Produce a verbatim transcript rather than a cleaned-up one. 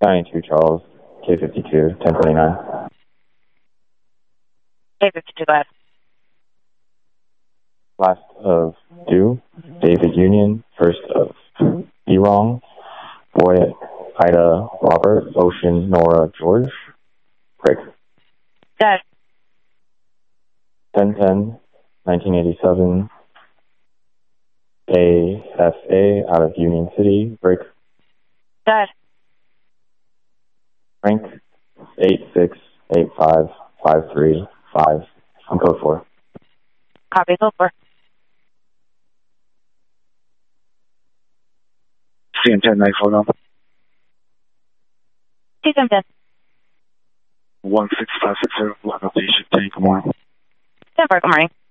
ninety-two Charles, K fifty-two, ten twenty-nine. K fifty-two, go ahead. Last of due, David Union, first of Erong, Boy, Ida, Robert, Ocean, Nora, George, break. Go ahead. ten ten, nineteen eighty-seven, A F A out of Union City, break. Go ahead. Rank eight six eight five five three five. I'm code four. Copy, code four. C M ten nine four now. C M ten. one six five six zero, block up the ship, good morning. ten four, good morning.